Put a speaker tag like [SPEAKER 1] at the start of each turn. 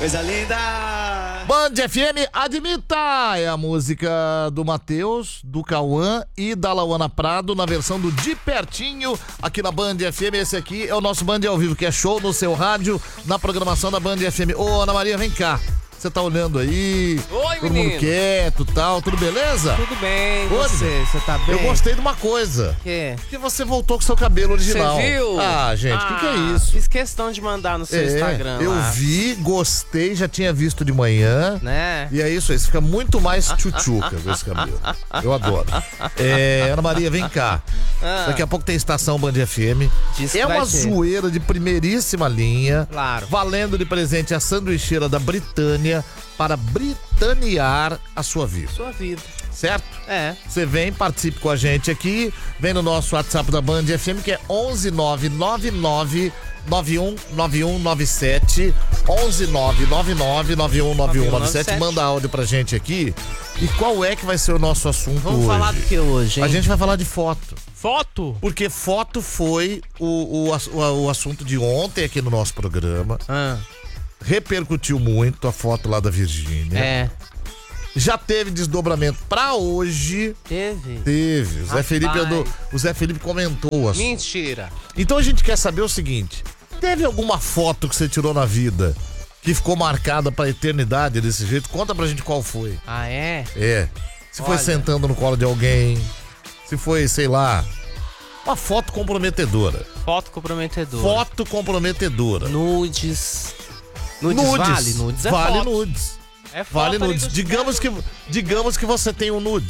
[SPEAKER 1] Coisa linda!
[SPEAKER 2] Band FM, Admita! É a música do Matheus, do Cauã e da Lauana Prado na versão do De Pertinho aqui na Band FM. Esse aqui é o nosso Band ao vivo, que é show no seu rádio, na programação da Band FM. Ô, Ana Maria, vem cá. Você tá olhando aí?
[SPEAKER 3] Oi,
[SPEAKER 2] todo
[SPEAKER 3] menino.
[SPEAKER 2] mundo quieto e tal, tudo beleza?
[SPEAKER 3] Tudo bem,
[SPEAKER 2] Ô,
[SPEAKER 3] você tá bem?
[SPEAKER 2] Eu gostei de uma coisa.
[SPEAKER 3] Que?
[SPEAKER 2] Que você voltou com seu cabelo original.
[SPEAKER 3] Você viu?
[SPEAKER 2] Ah, gente, o que é isso?
[SPEAKER 3] Fiz questão de mandar no seu Instagram
[SPEAKER 2] eu
[SPEAKER 3] lá.
[SPEAKER 2] vi, gostei, já tinha visto de manhã.
[SPEAKER 3] Né?
[SPEAKER 2] E é isso aí, você fica muito mais tchutchuca com esse cabelo. Eu adoro. Ana Maria, vem cá. Daqui a pouco tem Estação Band FM.
[SPEAKER 3] Diz
[SPEAKER 2] É
[SPEAKER 3] que vai
[SPEAKER 2] uma
[SPEAKER 3] ter.
[SPEAKER 2] zoeira de primeiríssima linha.
[SPEAKER 3] Claro.
[SPEAKER 2] Valendo de presente a sanduicheira da Britânia para britanear a sua vida.
[SPEAKER 3] Sua vida.
[SPEAKER 2] Certo?
[SPEAKER 3] É.
[SPEAKER 2] Você vem, participe com a gente aqui. Vem no nosso WhatsApp da Band FM, que é 11999 919197 11999919197. Manda áudio pra gente aqui. E qual é que vai ser o nosso assunto
[SPEAKER 3] Vamos
[SPEAKER 2] hoje?
[SPEAKER 3] falar do que hoje, hein?
[SPEAKER 2] A gente vai falar de foto.
[SPEAKER 3] Foto?
[SPEAKER 2] Porque foto foi o assunto de ontem aqui no nosso programa. Repercutiu muito a foto lá da Virgínia.
[SPEAKER 3] É.
[SPEAKER 2] Já teve desdobramento pra hoje.
[SPEAKER 3] Teve?
[SPEAKER 2] Teve. O Zé
[SPEAKER 3] Rapaz.
[SPEAKER 2] Felipe o Zé Felipe comentou o assunto.
[SPEAKER 3] Mentira.
[SPEAKER 2] Então a gente quer saber o seguinte: teve alguma foto que você tirou na vida que ficou marcada pra eternidade desse jeito? Conta pra gente qual foi.
[SPEAKER 3] Ah, é?
[SPEAKER 2] É. Se foi
[SPEAKER 3] Olha.
[SPEAKER 2] sentando no colo de alguém, se foi, sei lá, uma foto comprometedora.
[SPEAKER 3] Foto comprometedora.
[SPEAKER 2] Foto comprometedora.
[SPEAKER 3] Nudes. Nudes vale? Nudes é
[SPEAKER 2] vale
[SPEAKER 3] foto.
[SPEAKER 2] nudes.
[SPEAKER 3] É foto
[SPEAKER 2] Vale
[SPEAKER 3] ali
[SPEAKER 2] nudes.
[SPEAKER 3] do
[SPEAKER 2] Digamos que você tem um nudes.